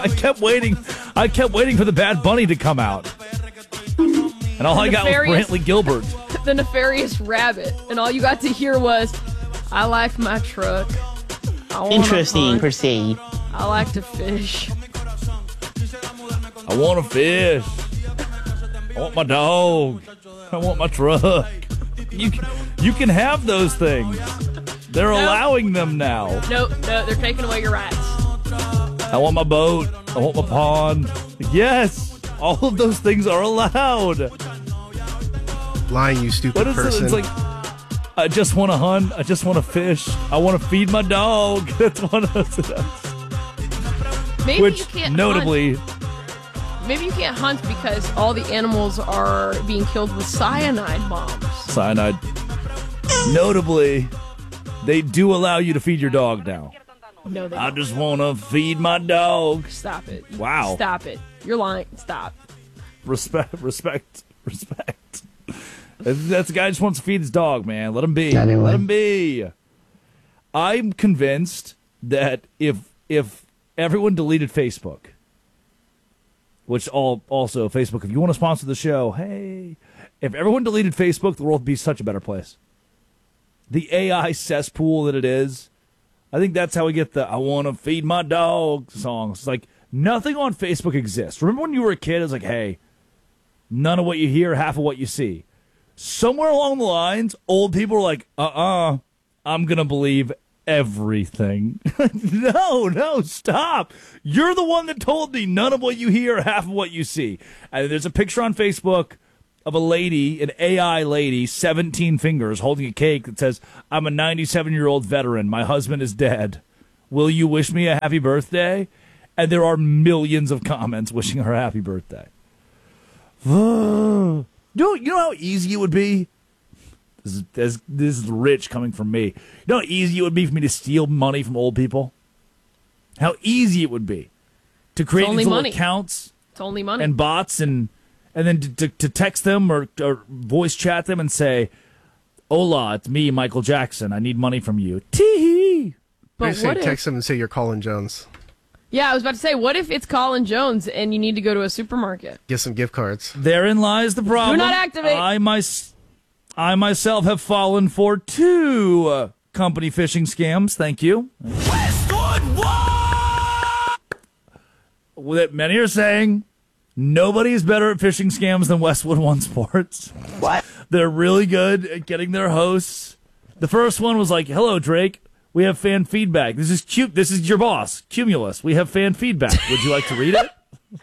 I kept waiting for the Bad Bunny to come out. And all I got was Brantley Gilbert. The Nefarious Rabbit. And all you got to hear was, I like my truck. Interesting, proceed. I like to fish. I want to fish. I want my dog. I want my truck. You can have those things. They're allowing them now. No, they're taking away your rights. I want my boat. I want my pond. Yes, all of those things are allowed. Lying, you stupid person. It's like, I just want to hunt. I just want to fish. I want to feed my dog. That's one of those. Maybe Which, you can't notably... hunt. Maybe you can't hunt because all the animals are being killed with cyanide bombs. Cyanide. Notably, they do allow you to feed your dog now. No, they I don't. just want to feed my dog. Stop it. Wow. Stop it. You're lying. Stop. Respect. That's the guy who just wants to feed his dog, man. Let him be. Anyway. Let him be. I'm convinced that if everyone deleted Facebook, which also Facebook, if you want to sponsor the show, hey, if everyone deleted Facebook, the world would be such a better place. The AI cesspool that it is, I think that's how we get the I want to feed my dog songs. It's like nothing on Facebook exists. Remember when you were a kid, it was like, hey, none of what you hear, half of what you see. Somewhere along the lines, old people were like, I'm going to believe everything. No, stop. You're the one that told me none of what you hear, half of what you see. And there's a picture on Facebook of a lady, an AI lady, 17 fingers, holding a cake that says, I'm a 97-year-old veteran. My husband is dead. Will you wish me a happy birthday? And there are millions of comments wishing her a happy birthday. You know how easy it would be? This is rich coming from me. You know how easy it would be for me to steal money from old people? How easy it would be to create these little accounts. It's only money. And bots and then to text them or voice chat them and say, hola, it's me, Michael Jackson. I need money from you. Tee-hee. But what if... Text them and say you're Colin Jones. Yeah, I was about to say, what if it's Colin Jones and you need to go to a supermarket? Get some gift cards. Therein lies the problem. Do not activate. I myself have fallen for 2 company phishing scams. Thank you. Westwood One! That many are saying nobody is better at phishing scams than Westwood One Sports. What? They're really good at getting their hosts. The first one was like, hello, Drake. We have fan feedback. This is cute. This is your boss, Cumulus. We have fan feedback. Would you like to read it?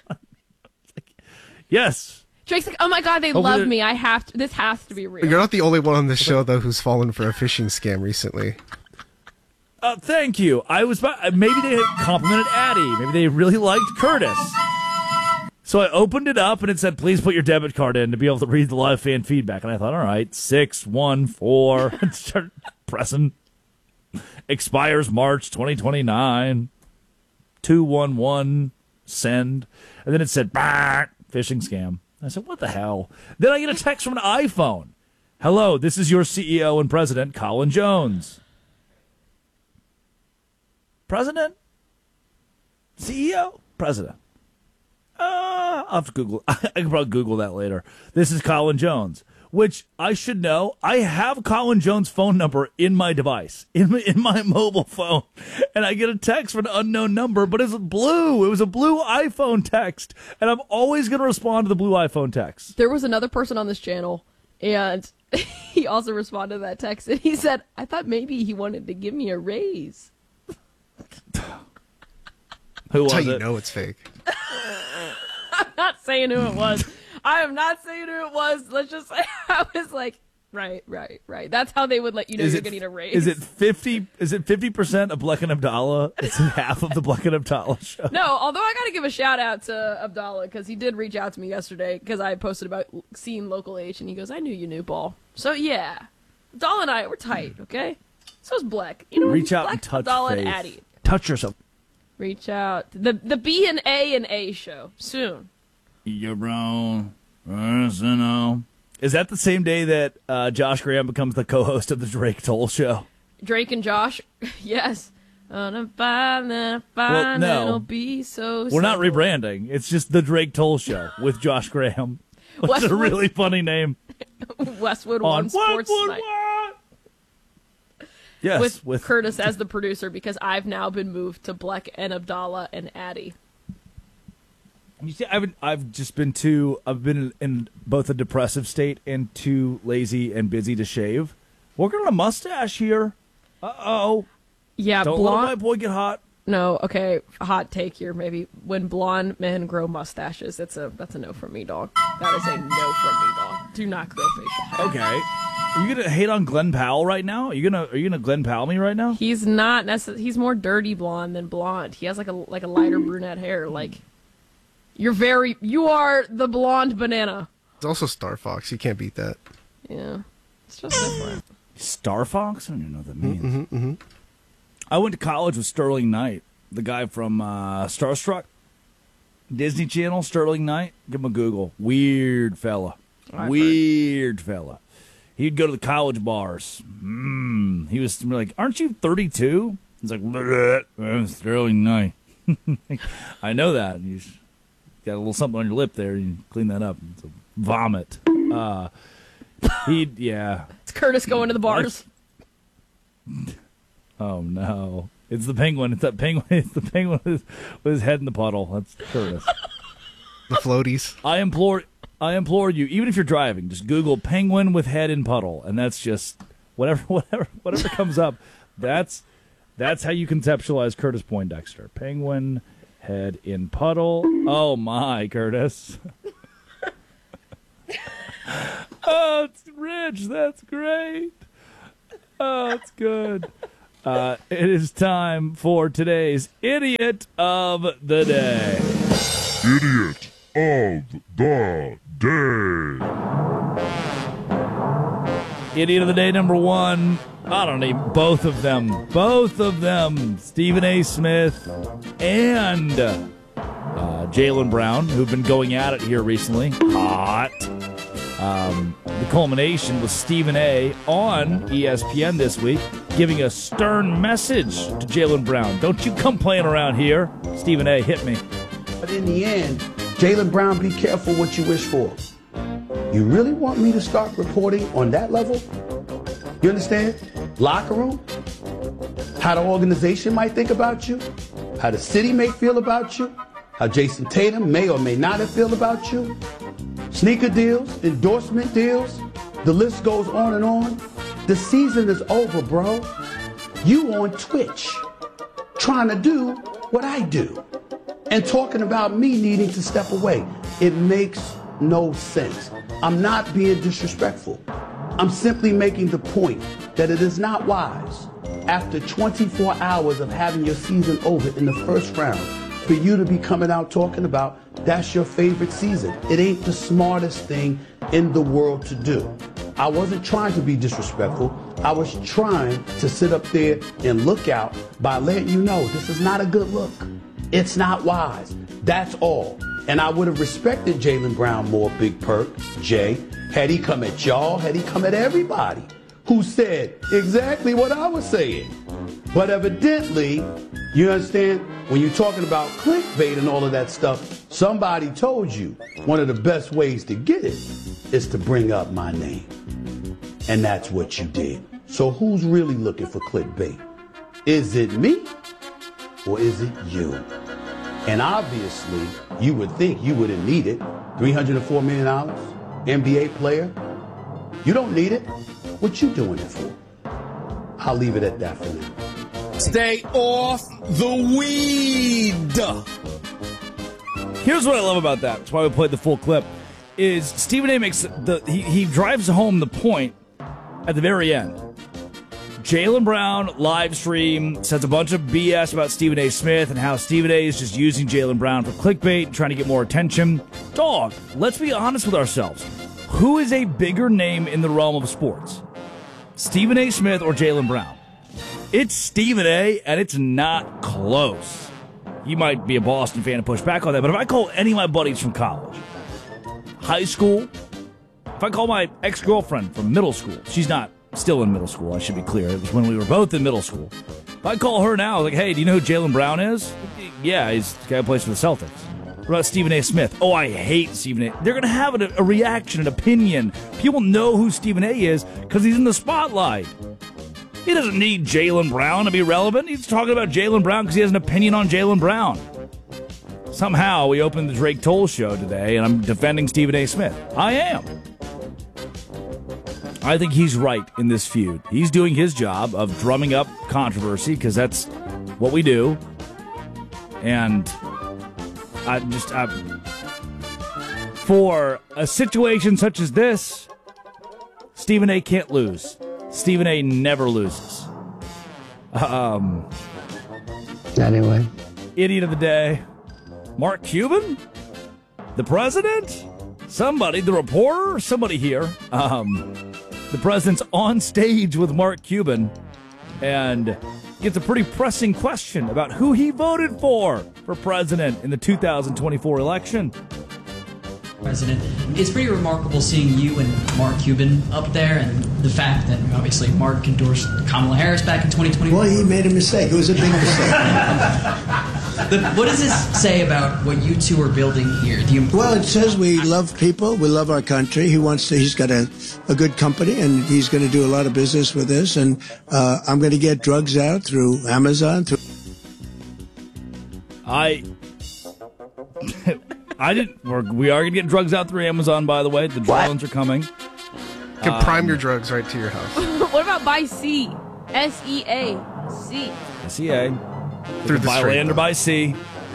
Yes. Drake's like, oh my God, they love me. This has to be real. You're not the only one on this show, though, who's fallen for a phishing scam recently. Thank you. I was maybe they had complimented Addie. Maybe they really liked Curtis. So I opened it up and it said, please put your debit card in to be able to read the live fan feedback. And I thought, all right, 614 and start pressing. Expires March 2029. 211 send. And then it said, bah, phishing scam. I said, what the hell? Then I get a text from an iPhone. Hello, this is your CEO and president, Colin Jones. President? CEO? President. I'll have to Google. I can probably Google that later. This is Colin Jones, which I should know. I have Colin Jones' phone number in my device, in my mobile phone, and I get a text from an unknown number, but it's blue. It was a blue iPhone text, and I'm always going to respond to the blue iPhone text. There was another person on this channel, and he also responded to that text, and he said, I thought maybe he wanted to give me a raise. Who was That's how you it? know it's fake. I'm not saying who it was. I am not saying who it was. Let's just say I was like, right. That's how they would let you know you're getting a raise. Is it 50% of Bleck and Abdallah? It's half of the Bleck and Abdallah show. No, although I got to give a shout out to Abdallah because he did reach out to me yesterday because I posted about seeing Local H and he goes, I knew you knew Paul. So yeah, Abdallah and I, we're tight, okay? So's Bleck. You know, reach out Bleck, and touch Abdallah faith. and Addie. Touch yourself. Reach out. The B and A show soon. You're wrong. Personal. Is that the same day that Josh Graham becomes the co-host of the Drake Toll Show? Drake and Josh, yes. Well, no. it'll be so We're not simple. rebranding. It's just the Drake Toll Show with Josh Graham. Which is a Westwood- really funny name. Westwood On One Sports Westwood Night. One. Yes, With Curtis as the producer because I've now been moved to Bleck and Abdallah and Addie. You see, I've just been I've been in both a depressive state and too lazy and busy to shave. Working on a mustache here. Uh-oh. Yeah, Don't let my boy get hot. No, okay, hot take here maybe. When blonde men grow mustaches, that's a no from me, dog. That is a no from me, dog. Do not grow facial hair. Okay. Are you gonna hate on Glenn Powell right now? Are you gonna Glenn Powell me right now? He's not he's more dirty blonde than blonde. He has like a lighter brunette hair. Like you are the blonde banana. It's also Star Fox. You can't beat that. Yeah. It's just different. Star Fox? I don't even know what that means. I went to college with Sterling Knight, the guy from Starstruck, Disney Channel, Sterling Knight. Give him a Google. Weird fella. Weird fella. He'd go to the college bars. He was like, "Aren't you 32?" He's like, "Bleh, I'm Sterling Knight." I know that. You got a little something on your lip there. You clean that up. It's a vomit. Yeah. It's Curtis going to the bars. Oh no! It's the penguin. It's that penguin. It's the penguin with his head in the puddle. That's Curtis. The floaties. I implore you, even if you're driving, just Google penguin with head in puddle, and that's just whatever comes up. That's how you conceptualize Curtis Poindexter. Penguin head in puddle. Oh my, Curtis. Oh, it's rich. That's great. Oh, it's good. It is time for today's Idiot of the Day. Idiot of the Day. Idiot of the Day number one. I don't need both of them. Both of them. Stephen A. Smith and Jaylen Brown, who've been going at it here recently. Hot. The culmination was Stephen A. on ESPN this week, giving a stern message to Jaylen Brown. Don't you come playing around here. Stephen A., hit me. But in the end, Jaylen Brown, be careful what you wish for. You really want me to start reporting on that level? You understand? Locker room? How the organization might think about you? How the city may feel about you? How Jason Tatum may or may not have feel about you? Sneaker deals, endorsement deals, the list goes on and on. The season is over, bro. You on Twitch, trying to do what I do, and talking about me needing to step away. It makes no sense. I'm not being disrespectful. I'm simply making the point that it is not wise, after 24 hours of having your season over in the first round, for you to be coming out talking about that's your favorite season. It ain't the smartest thing in the world to do. I wasn't trying to be disrespectful. I was trying to sit up there and look out by letting you know this is not a good look. It's not wise. That's all. And I would have respected Jaylen Brown more, Big Perk, Jay, had he come at y'all, had he come at everybody who said exactly what I was saying. But evidently, you understand, when you're talking about clickbait and all of that stuff, somebody told you one of the best ways to get it is to bring up my name. And that's what you did. So who's really looking for clickbait? Is it me or is it you? And obviously, you would think you wouldn't need it. $304 million, NBA player. You don't need it. What you doing it for? I'll leave it at that for now. Stay off the weed. Here's what I love about that. That's why we played the full clip. Is Stephen A. makes he drives home the point at the very end. Jaylen Brown live stream says a bunch of BS about Stephen A. Smith and how Stephen A. is just using Jaylen Brown for clickbait and trying to get more attention. Dog, let's be honest with ourselves. Who is a bigger name in the realm of sports? Stephen A. Smith or Jaylen Brown? It's Stephen A., and it's not close. You might be a Boston fan and push back on that, but if I call any of my buddies from college, high school, if I call my ex-girlfriend from middle school, she's not still in middle school, I should be clear. It was when we were both in middle school. If I call her now, like, hey, do you know who Jaylen Brown is? Yeah, he's the guy who plays for the Celtics. What about Stephen A. Smith? Oh, I hate Stephen A. They're going to have a reaction, an opinion. People know who Stephen A. is because he's in the spotlight. He doesn't need Jaylen Brown to be relevant. He's talking about Jaylen Brown because he has an opinion on Jaylen Brown. Somehow we opened the Drake Toll show today, and I'm defending Stephen A. Smith. I am. I think he's right in this feud. He's doing his job of drumming up controversy because that's what we do. And for a situation such as this, Stephen A. can't lose. Stephen A. never loses. Anyway. Idiot of the day. Mark Cuban? The president? Somebody, the reporter? Somebody here. The president's on stage with Mark Cuban and gets a pretty pressing question about who he voted for president in the 2024 election. President, it's pretty remarkable seeing you and Mark Cuban up there, and the fact that obviously Mark endorsed Kamala Harris back in 2020. Well, he made a mistake. It was a big mistake. But what does this say about what you two are building here? Well, it says we love people, we love our country. He's got a good company, and he's going to do a lot of business with this. And I'm going to get drugs out through Amazon. We are going to get drugs out through Amazon, by the way. The drones are coming. You can prime your drugs right to your house. What about by sea? S-E-A. SEA. Through the by street, land or by sea.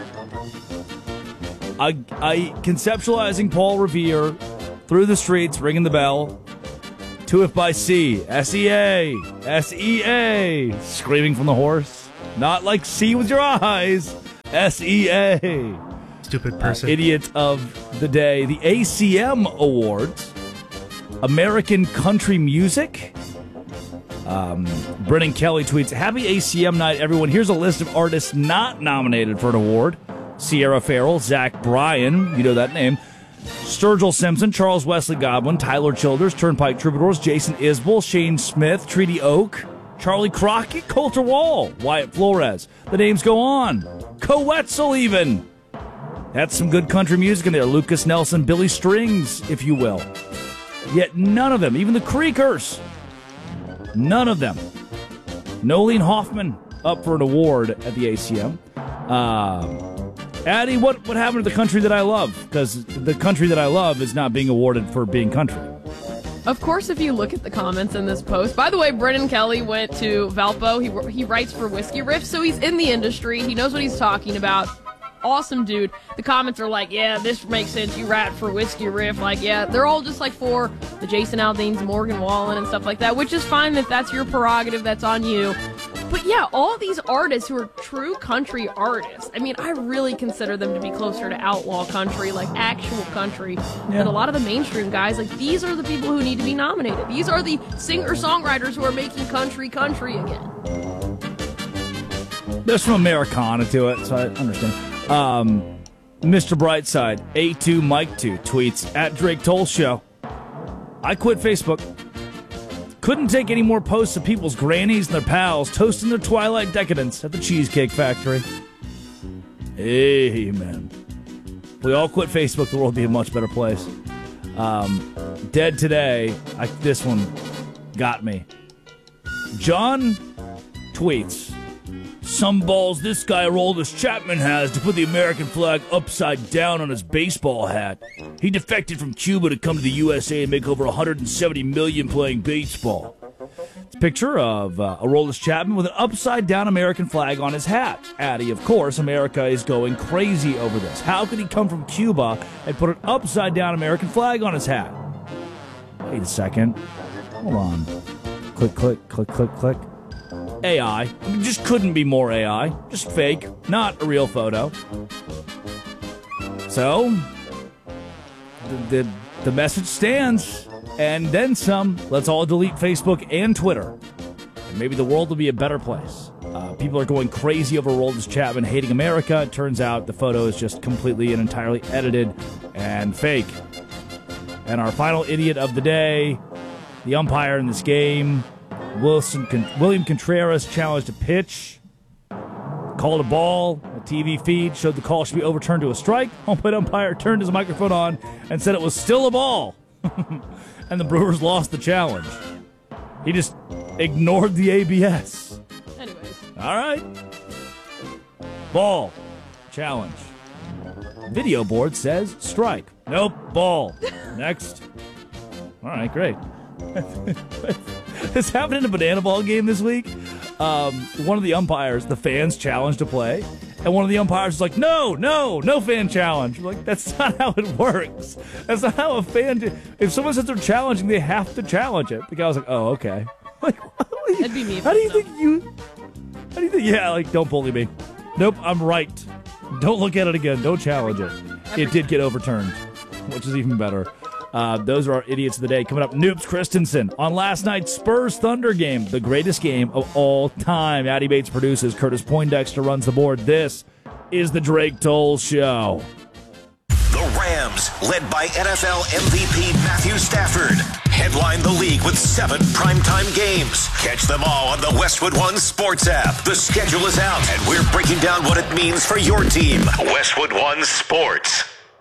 I conceptualizing Paul Revere through the streets, ringing the bell. To if by sea. S-E-A. S-E-A. Screaming from the horse. Not like see with your eyes. S-E-A. Stupid person. Idiot of the day. The ACM Awards. American Country Music. Brennan Kelly tweets, happy ACM night, everyone. Here's a list of artists not nominated for an award. Sierra Farrell, Zach Bryan, you know that name. Sturgill Simpson, Charles Wesley Godwin, Tyler Childers, Turnpike Troubadours, Jason Isbell, Shane Smith, Treaty Oak, Charlie Crockett, Coulter Wall, Wyatt Flores. The names go on. Coetzel even. That's some good country music in there. Lucas Nelson, Billy Strings, if you will. Yet none of them, even the Creekers, none of them. Nolene Hoffman up for an award at the ACM. Addie, what happened to the country that I love? Because the country that I love is not being awarded for being country. Of course, if you look at the comments in this post. By the way, Brennan Kelly went to Valpo. He writes for Whiskey Riff, so he's in the industry. He knows what he's talking about. Awesome dude. The comments are like, yeah, this makes sense. You rap for Whiskey Riff. Like, yeah, they're all just like for the Jason Aldeans, Morgan Wallen, and stuff like that, which is fine if that's your prerogative. That's on you. But yeah, all these artists who are true country artists, I mean, I really consider them to be closer to outlaw country, like actual country, than a lot of the mainstream guys. Like, these are the people who need to be nominated. These are the singer-songwriters who are making country again. There's some Americana to it, so I understand. Mr. Brightside, A2 Mike 2 tweets, at Drake Toll Show, I quit Facebook. Couldn't take any more posts of people's grannies and their pals toasting their twilight decadence at the Cheesecake Factory. Amen. If we all quit Facebook, the world would be a much better place. Dead today, this one got me. John tweets, some balls this guy Aroldis Chapman has to put the American flag upside down on his baseball hat. He defected from Cuba to come to the USA and make over $170 million playing baseball. It's a picture of Aroldis Chapman with an upside down American flag on his hat. Addie, of course, America is going crazy over this. How could he come from Cuba and put an upside down American flag on his hat? Wait a second. Hold on. Click, click, click, click, click. AI. I mean, just couldn't be more AI. Just fake. Not a real photo. So, the message stands. And then some. Let's all delete Facebook and Twitter. And maybe the world will be a better place. People are going crazy over Aroldis Chapman hating America. It turns out the photo is just completely and entirely edited and fake. And our final idiot of the day, the umpire in this game, William Contreras challenged a pitch, called a ball. A TV feed showed the call should be overturned to a strike. Home plate umpire turned his microphone on and said it was still a ball. And the Brewers lost the challenge. He just ignored the ABS. Anyways. All right. Ball. Challenge. Video board says strike. Nope. Ball. Next. All right, great. This happened in a banana ball game this week. One of the umpires, the fans challenged to play, and one of the umpires was like, no fan challenge. We're like, that's not how it works. That's not how a fan... If someone says they're challenging, they have to challenge it. The guy was like, oh, okay. Like, That'd be me. How do you think yeah, like, don't bully me. Nope, I'm right. Don't look at it again. Don't challenge it. It did get overturned, which is even better. Those are our idiots of the day. Coming up, Noops Christensen on last night's Spurs-Thunder game, the greatest game of all time. Addy Bates produces. Curtis Poindexter runs the board. This is the Drake Toll Show. The Rams, led by NFL MVP Matthew Stafford, headline the league with 7 primetime games. Catch them all on the Westwood One Sports app. The schedule is out, and we're breaking down what it means for your team. Westwood One Sports.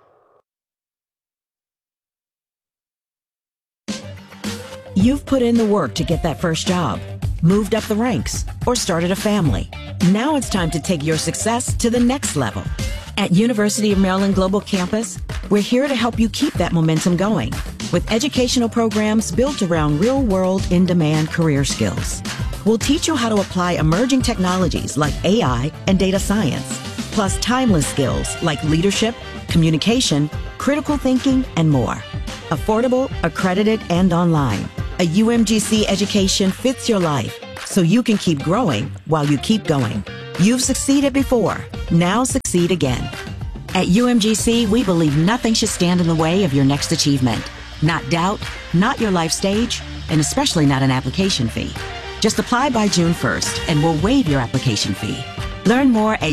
You've put in the work to get that first job, moved up the ranks, or started a family. Now it's time to take your success to the next level. At University of Maryland Global Campus, we're here to help you keep that momentum going with educational programs built around real-world, in-demand career skills. We'll teach you how to apply emerging technologies like AI and data science, plus timeless skills like leadership, communication, critical thinking, and more. Affordable, accredited, and online. A UMGC education fits your life, so you can keep growing while you keep going. You've succeeded before. Now succeed again. At UMGC, we believe nothing should stand in the way of your next achievement. Not doubt, not your life stage, and especially not an application fee. Just apply by June 1st, and we'll waive your application fee. Learn more at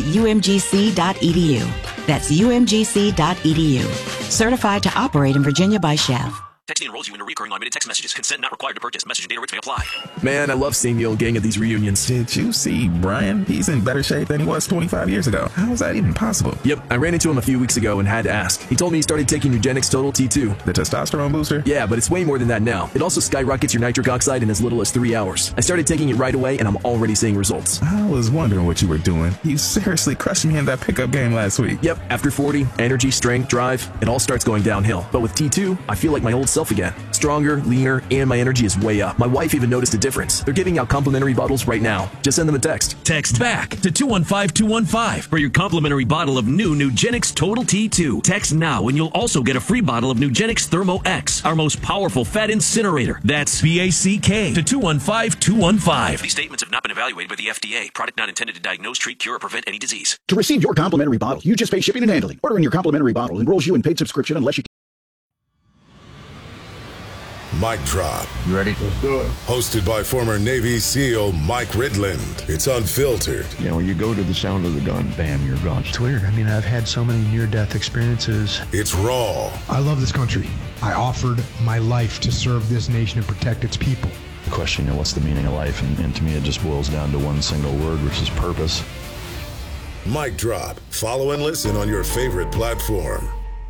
umgc.edu. That's umgc.edu. Certified to operate in Virginia by Chev. Texting enrolls you in a recurring unlimited text messages. Consent not required to purchase. Message and data rates may apply. Man, I love seeing the old gang at these reunions. Did you see Brian? He's in better shape than he was 25 years ago. How is that even possible? Yep, I ran into him a few weeks ago and had to ask. He told me he started taking Nugenix Total T2. The testosterone booster? Yeah, but it's way more than that now. It also skyrockets your nitric oxide in as little as 3 hours. I started taking it right away and I'm already seeing results. I was wondering what you were doing. You seriously crushed me in that pickup game last week. Yep, after 40, energy, strength, drive, it all starts going downhill. But with T2, I feel like my old self again. Stronger, leaner, and my energy is way up. My wife even noticed a difference. They're giving out complimentary bottles right now. Just send them a text. Text BACK to 215-215 for your complimentary bottle of new Nugenix Total T2. Text now and you'll also get a free bottle of Nugenix Thermo X, our most powerful fat incinerator. That's BACK to 215-215. These statements have not been evaluated by the FDA. Product not intended to diagnose, treat, cure, or prevent any disease. To receive your complimentary bottle, you just pay shipping and handling. Ordering your complimentary bottle enrolls you in paid subscription unless you... Mic Drop. You ready? Let's do it. Hosted by former Navy SEAL Mike Ridland. It's unfiltered. You know, when you go to the sound of the gun, bam, you're gone. It's weird. I mean, I've had so many near-death experiences. It's raw. I love this country. I offered my life to serve this nation and protect its people. The question, what's the meaning of life? And to me, it just boils down to one single word, which is purpose. Mic Drop. Follow and listen on your favorite platform.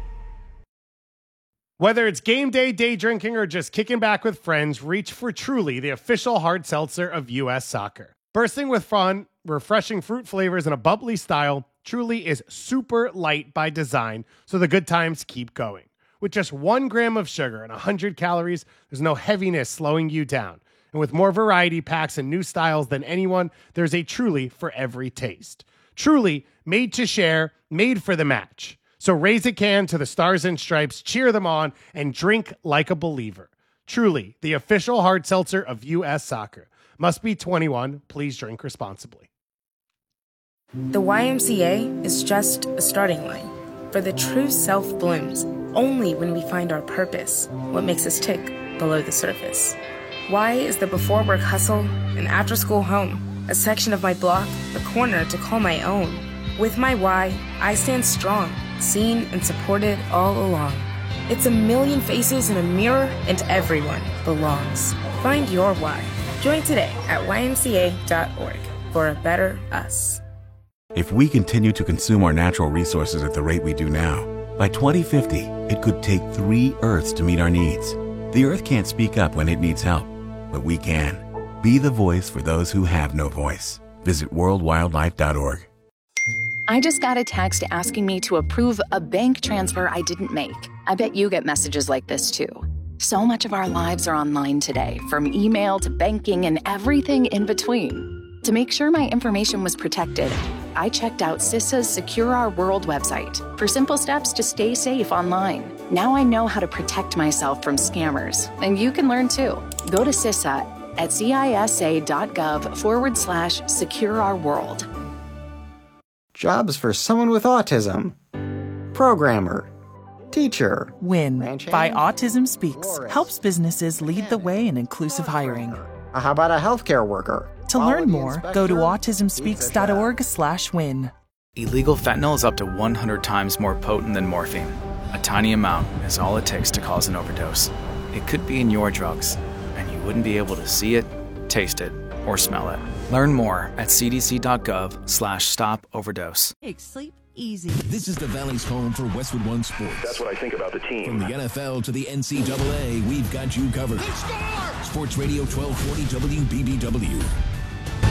Whether it's game day, day drinking, or just kicking back with friends, reach for Truly, the official hard seltzer of U.S. Soccer. Bursting with fun, refreshing fruit flavors, and a bubbly style, Truly is super light by design, so the good times keep going. With just 1 gram of sugar and 100 calories, there's no heaviness slowing you down. And with more variety packs and new styles than anyone, there's a Truly for every taste. Truly, made to share, made for the match. So raise a can to the Stars and Stripes, cheer them on, and drink like a believer. Truly, the official hard seltzer of U.S. Soccer. Must be 21. Please drink responsibly. The YMCA is just a starting line. For the true self blooms only when we find our purpose, what makes us tick below the surface. Y is the before work hustle, an after school home, a section of my block, a corner to call my own. With my Y, I stand strong, seen and supported all along. It's a million faces in a mirror, and everyone belongs. Find your why. Join today at ymca.org for a better us. If we continue to consume our natural resources at the rate we do now, by 2050, it could take 3 Earths to meet our needs. The Earth can't speak up when it needs help, but we can. Be the voice for those who have no voice. Visit worldwildlife.org. I just got a text asking me to approve a bank transfer I didn't make. I bet you get messages like this too. So much of our lives are online today, from email to banking and everything in between. To make sure my information was protected, I checked out CISA's Secure Our World website for simple steps to stay safe online. Now I know how to protect myself from scammers, and you can learn too. Go to CISA at cisa.gov/Secure Our World. Jobs for someone with autism. Programmer. Teacher. WIN by Autism Speaks helps businesses lead the way in inclusive hiring. How about a healthcare worker? To learn more, go to autismspeaks.org/win. Illegal fentanyl is up to 100 times more potent than morphine. A tiny amount is all it takes to cause an overdose. It could be in your drugs, and you wouldn't be able to see it, taste it, or smell it. Learn more at cdc.gov/stop-overdose. Make sleep easy. This is the Valley's home for Westwood One Sports. That's what I think about the team. From the NFL to the NCAA, we've got you covered. Sports Radio 1240 WBBW.